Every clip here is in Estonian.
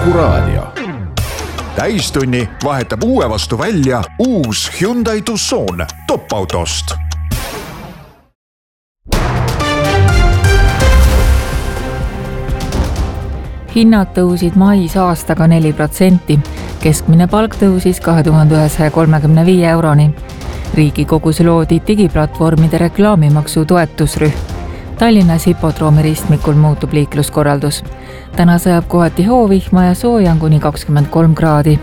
Kuku Raadio. Täistunni vahetab uue vastu välja uus Hyundai Tucson top-autost. Hinnad tõusid mais aastaga 4%. Keskmine palk tõusis 2135 euroni. Riigikogus loodi digiplatvormide reklaamimaksu toetusrühm. Tallinnas hipodroomi ristmikul muutub liikluskorraldus. Täna sajab kohati hoovihma ja sooja kuni 23 kraadi.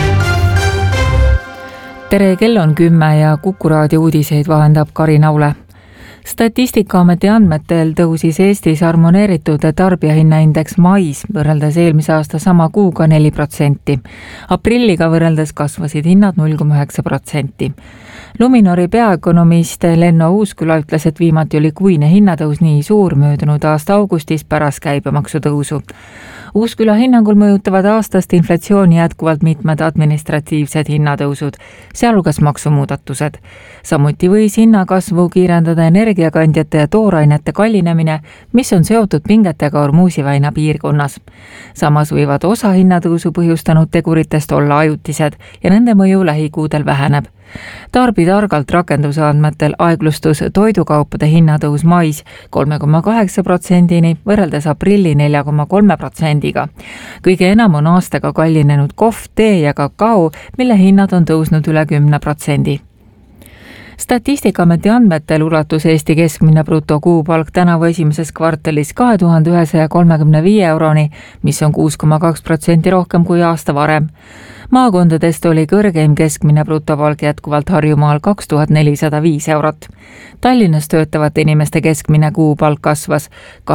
Tere, kell on 10 ja Kuku Raadio uudiseid vahendab Karin Aule. Statistikaameti andmetel tõusis Eestis harmoneeritud tarbijahinnaindeks mais võrreldes eelmise aasta sama kuuga 4%. Aprilliga võrreldes kasvasid hinnad 0,9%. Luminori peaökonomist Lenno Uusküla ütles, et viimati oli kuine hinnatõus nii suur möödunud aasta augustis pärast käibemaksu tõusu. Uusküla hinnangul mõjutavad aastast inflatsiooni jätkuvalt mitmed administratiivsed hinnatõusud, sealhulgas maksumuudatused. Samuti võis hinnakasvu kiirendada energiakandjate ja toorainete kallinemine, mis on seotud pingetega Ormuusi-väina piirkonnas. Samas võivad osa hinnatõusu põhjustanud teguritest olla ajutised ja nende mõju lähikuudel väheneb. Tarbi targalt rakenduse andmetel aeglustus toidukaupade hinnatõus mais 3,8%-ni võrreldes aprilli 4,3%-ga. Kõige enam on aastaga kallinenud kohv, tee ja kakao, mille hinnad on tõusnud üle 10%. Statistikaameti andmetel ulatus Eesti keskmine brutokuupalk tänavu esimeses kvartalis 2135 euroni, mis on 6,2% rohkem kui aasta varem. Maakondadest oli kõrgeim keskmine brutopalk jätkuvalt Harjumaal 2405 eurot. Tallinnas töötavate inimeste keskmine kuupalk kasvas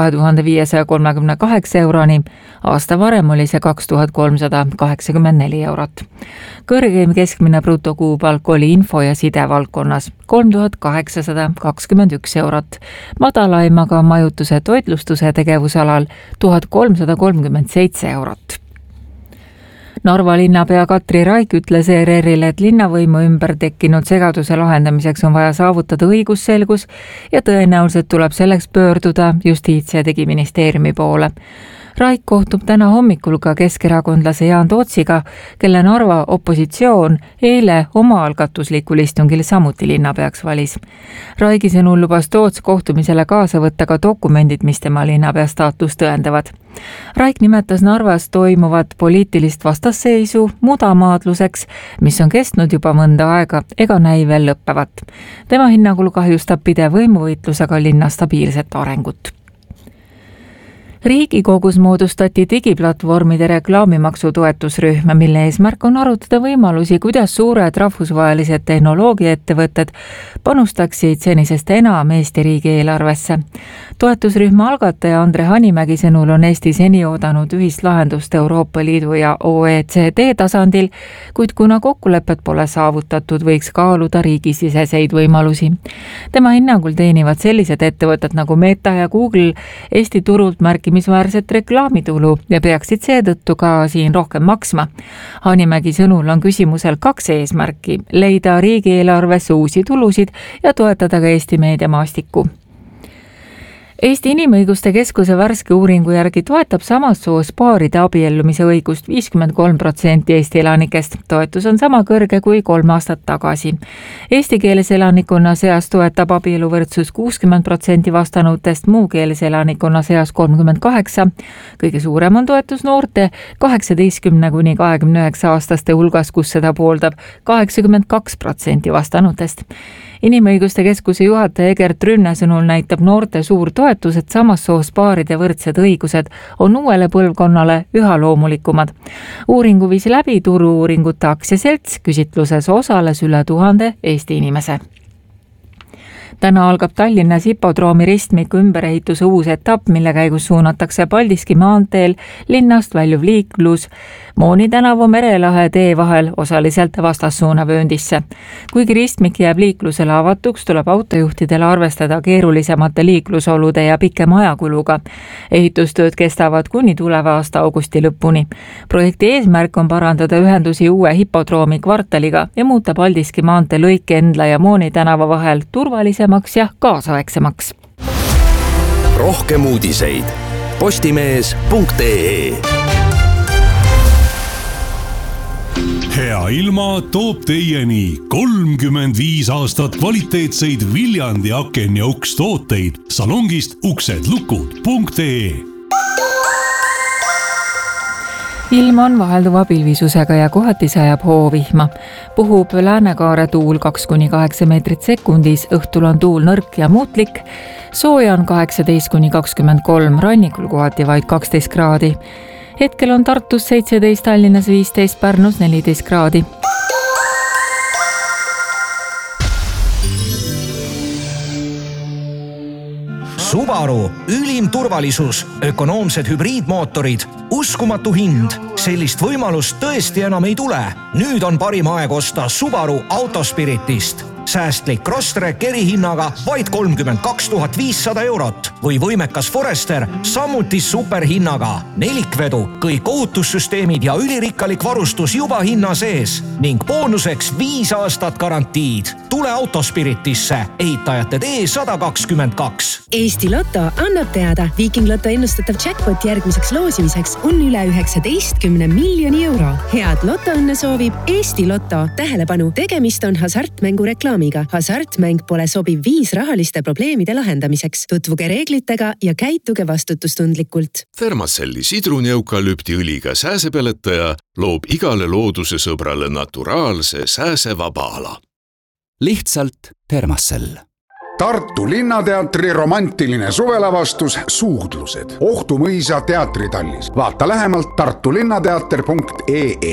2538 euroni, aasta varem oli see 2384 eurot. Kõrgeim keskmine brutokuupalk oli info- ja sidevaldkonnas 3821 eurot, madalaimaga majutuse toitlustuse tegevusalal 1337 eurot. Narva linnapea Katri Raik ütles ERR-ile, et linnavõimu ümber tekkinud segaduse lahendamiseks on vaja saavutada õigusselgus ja tõenäoliselt tuleb selleks pöörduda Justiits- ja Digiministeeriumi poole. Raik kohtub täna hommikul ka keskerakondlase Jaan Tootsiga, kelle Narva opositsioon eile omaalgatuslikul istungil samuti linnapeaks valis. Raigi sõnul lubas Toots kohtumisele kaasa võtta ka dokumendid, mis tema linnapea staatus tõendavad. Raik nimetas Narvas toimuvat poliitilist vastasseisu mudamaadluseks, mis on kestnud juba mõnda aega ega näi veel lõppevat. Tema hinnangul kahjustab pidev võimuvõitlusega linna stabiilset arengut. Riigikogus moodustati digiplatvormide reklaamimaksu toetusrühm, mille eesmärk on arutada võimalusi, kuidas suured rahvusvahelised tehnoloogiaettevõtted panustaksid senisest enam Eesti riigieelarvesse. Toetusrühma algataja Andre Hanimägi sõnul on Eesti seni oodanud ühist lahendust Euroopa Liidu ja OECD tasandil, kuid kuna kokkulepet pole saavutatud, võiks kaaluda riigisiseseid võimalusi. Tema hinnangul teenivad sellised ettevõtted nagu Meta ja Google Eesti turult märkimisväärset reklaamitulu ja peaksid seetõttu ka siin rohkem maksma. Hanimägi sõnul on küsimusel kaks eesmärki: leida riigieelarvesse uusi tulusid ja toetada ka Eesti meediamaastikku. Eesti Inimõiguste Keskuse värske uuringu järgi toetab samast soost paaride abiellumise õigust 53% Eesti elanikest. Toetus on sama kõrge kui 3 aastat tagasi. Eesti keeles elanikkonna seas toetab abieluvõrdsus 60% vastanutest, muu keeles elanikkonna seas 38%. Kõige suurem on toetus noorte 18–29 aastaste hulgas, kus seda pooldab 82% vastanutest. Inimõiguste Keskuse juhataja Egert Rünne sõnul näitab noorte suur toetus, et samast soost paaride võrdsed õigused on uuele põlvkonnale üha loomulikumad. Uuringu viis läbi Turu-uuringute aktsiaselts, küsitluses osales üle 1000 Eesti inimese. Täna algab Tallinnas hipodroomi ristmiku ümberehituse uus etapp, mille käigus suunatakse Paldiski maanteel linnast väljuv liiklus Mooni tänavu Merelahe tee vahel osaliselt vastassuunavööndisse. Kuigi ristmik jääb liiklusele avatuks, tuleb autojuhtidele arvestada keerulisemate liiklusolude ja pikema ajakuluga. Ehitustööd kestavad kuni tuleva aasta augusti lõpuni. Projekti eesmärk on parandada ühendusi uue hipodroomi kvartaliga ja muuta Paldiski maantee lõik Endla ja Mooni tänava vahel turvalisemaks ja kaasaegsemaks. Rohkem uudiseid postimees.ee Hea ilma toob teieni 35 aastat kvaliteetseid Viljandi aken ja uks tooteid salongist uksedlukud.ee. Ilm on vahelduva pilvisusega ja kohati sajab hoovihma. Puhub läänekaare tuul 2–8 meetrit sekundis, õhtul on tuul nõrk ja muutlik. Sooja on 18–23, rannikul kohati vaid 12 kraadi. Hetkel on Tartus 17, Tallinnas 15, Pärnus 14 kraadi. Subaru, ülim turvalisus, ökonoomsed hübriidmootorid, uskumatu hind. Sellist võimalust tõesti enam ei tule. Nüüd on parim aeg osta Subaru Autospiritist. Säästlik Crosstrek erihinnaga vaid 32 500 eurot või võimekas Forester samuti superhinnaga. Nelikvedu, kõik ohutussüsteemid ja ülirikkalik varustus juba hinna sees ning boonuseks 5 aastat garantiid. Tule Autospiritisse, ehitajate tee 122. Eesti Lotto annab teada, Viking Lotto ennustatav jackpot järgmiseks loosimiseks on üle 19 miljoni euro. Head lotoõnne soovib Eesti Lotto. Tähelepanu, tegemist on hasartmängu reklaamiga. Hasartmäng pole sobiv viis rahaliste probleemide lahendamiseks. Tutvuge reeglitega ja käituge vastutustundlikult. Thermacelli sidruneukalüptiõliga sääsepeletaja loob igale looduse sõbrale naturaalse sääsevaba ala. Lihtsalt Thermacell. Tartu Linnateatri romantiline suvelavastus Suudlused. Ohtu mõisa teatritallis. Vaata lähemalt tartulinnateater.ee.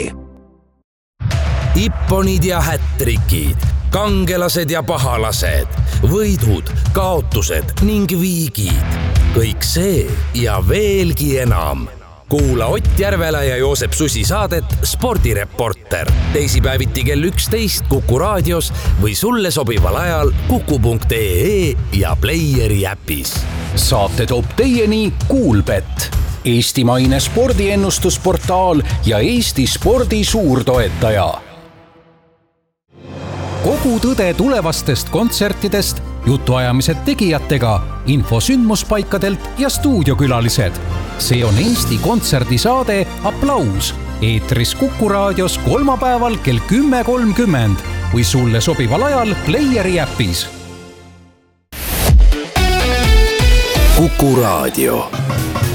Ipponid ja hättrikid, kangelased ja pahalased, võidud, kaotused ning viigid. Kõik see ja veelgi enam. Kuula Ott Järvela ja Joosep Susi saadet Spordireporter. Teisipäeviti kell 11 Kuku raadios või sulle sobival ajal kuku.ee ja Playeri äpis. Saate toob teieni Kuulbett, eestimaine spordiennustusportaal ja Eesti spordi suurtoetaja. Kogu tõde tulevastest kontsertidest, jutuajamised tegijatega, info sündmuspaikadelt ja stuudiokülalised. See on Eesti kontserdisaade Applaus. Eetris Kuku raadios kolmapäeval kell 10.30 või sulle sobival ajal Playeri äpis. Kuku raadio.